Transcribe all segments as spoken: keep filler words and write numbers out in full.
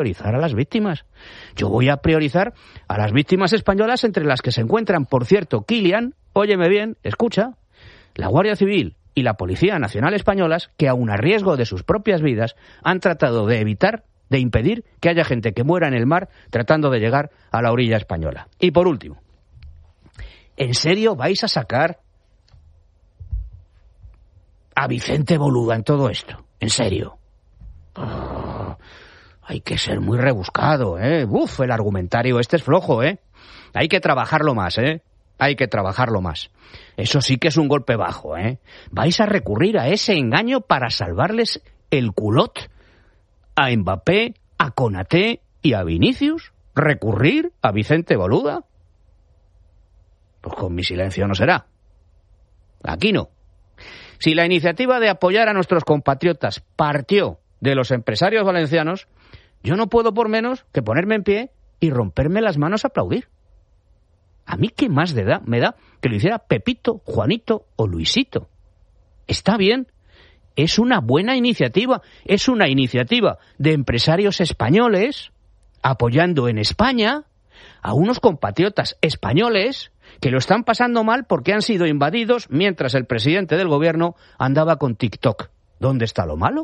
priorizar a las víctimas. Yo voy a priorizar a las víctimas españolas, entre las que se encuentran, por cierto, Kilian, óyeme bien, escucha, la Guardia Civil y la Policía Nacional Españolas, que aun a riesgo de sus propias vidas han tratado de evitar, de impedir que haya gente que muera en el mar tratando de llegar a la orilla española. Y por último, ¿en serio vais a sacar a Vicente Boluda en todo esto? ¿En serio? Oh, hay que ser muy rebuscado, ¿eh? Uf, el argumentario este es flojo, ¿eh? Hay que trabajarlo más, ¿eh? Hay que trabajarlo más. Eso sí que es un golpe bajo, ¿eh? ¿Vais a recurrir a ese engaño para salvarles el culot a Mbappé, a Konaté y a Vinicius? ¿Recurrir a Vicente Boluda? Pues con mi silencio no será. Aquí no. Si la iniciativa de apoyar a nuestros compatriotas partió de los empresarios valencianos, yo no puedo por menos que ponerme en pie y romperme las manos a aplaudir. ¿A mí qué más de da, me da que lo hiciera Pepito, Juanito o Luisito? Está bien, es una buena iniciativa, es una iniciativa de empresarios españoles apoyando en España a unos compatriotas españoles que lo están pasando mal porque han sido invadidos mientras el presidente del gobierno andaba con TikTok. ¿Dónde está lo malo?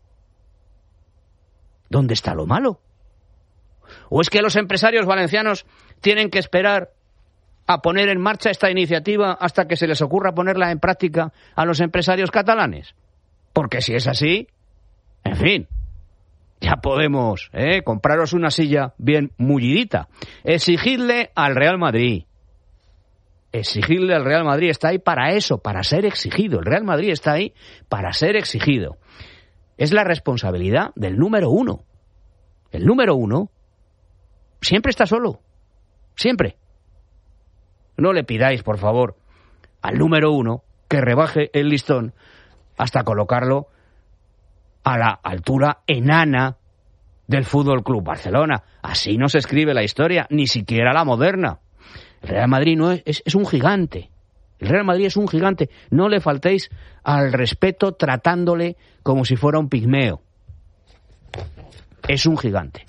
¿Dónde está lo malo? ¿O es que los empresarios valencianos tienen que esperar a poner en marcha esta iniciativa hasta que se les ocurra ponerla en práctica a los empresarios catalanes? Porque si es así, en fin, ya podemos, ¿eh? compraros una silla bien mullidita. Exigidle al Real Madrid. Exigirle al Real Madrid, está ahí para eso, para ser exigido. El Real Madrid está ahí para ser exigido. Es la responsabilidad del número uno. El número uno siempre está solo. Siempre. No le pidáis, por favor, al número uno que rebaje el listón hasta colocarlo a la altura enana del Fútbol Club Barcelona. Así no se escribe la historia, ni siquiera la moderna. El Real Madrid no es, es, es un gigante. El Real Madrid es un gigante. No le faltéis al respeto tratándole como si fuera un pigmeo. Es un gigante.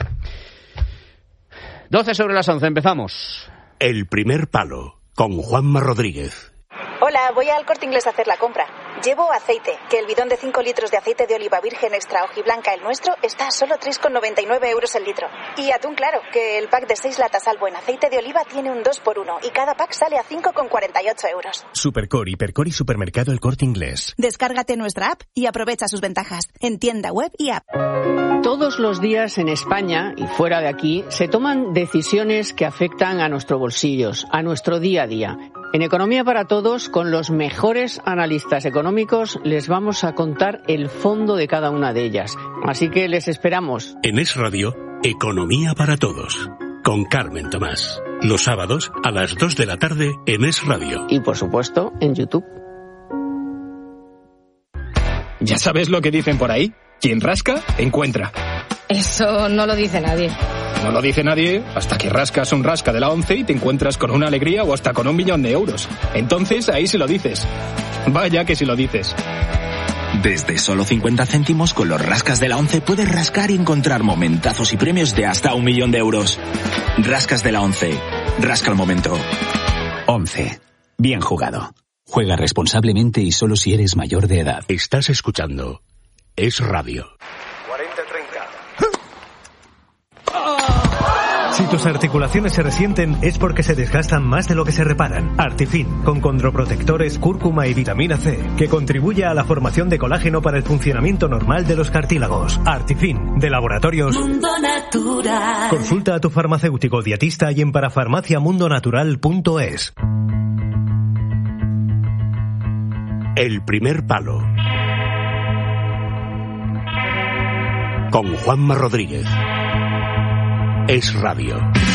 doce sobre las once, empezamos. El primer palo, con Juanma Rodríguez. Hola, voy al Corte Inglés a hacer la compra. Llevo aceite, que el bidón de cinco litros de aceite de oliva virgen extra hojiblanca, el nuestro, está a solo tres con noventa y nueve euros el litro. Y atún claro, que el pack de seis latas Albo en aceite de oliva tiene un dos por uno y cada pack sale a cinco con cuarenta y ocho euros. Supercor, Hipercor y Supermercado El Corte Inglés. Descárgate nuestra app y aprovecha sus ventajas en tienda web y app. Todos los días en España y fuera de aquí se toman decisiones que afectan a nuestros bolsillos, a nuestro día a día. En Economía para Todos, con los mejores analistas económicos, les vamos a contar el fondo de cada una de ellas. Así que les esperamos. En Es Radio, Economía para Todos, con Carmen Tomás. Los sábados a las dos de la tarde en Es Radio. Y por supuesto, en YouTube. ¿Ya sabes lo que dicen por ahí? Quien rasca, encuentra. Eso no lo dice nadie. No lo dice nadie hasta que rascas un rasca de la ONCE y te encuentras con una alegría o hasta con un millón de euros. Entonces ahí se lo dices. Vaya que si lo dices. Desde solo cincuenta céntimos con los rascas de la ONCE puedes rascar y encontrar momentazos y premios de hasta un millón de euros. Rascas de la ONCE. Rasca el momento. ONCE. Bien jugado. Juega responsablemente y solo si eres mayor de edad. Estás escuchando Es Radio. cuarenta treinta. Si tus articulaciones se resienten es porque se desgastan más de lo que se reparan. Artifin, con condroprotectores, cúrcuma y vitamina C, que contribuye a la formación de colágeno para el funcionamiento normal de los cartílagos. Artifin, de Laboratorios Mundo Natural. Consulta a tu farmacéutico dietista y en parafarmacia mundo natural punto es. El primer palo, con Juanma Rodríguez. Es Radio.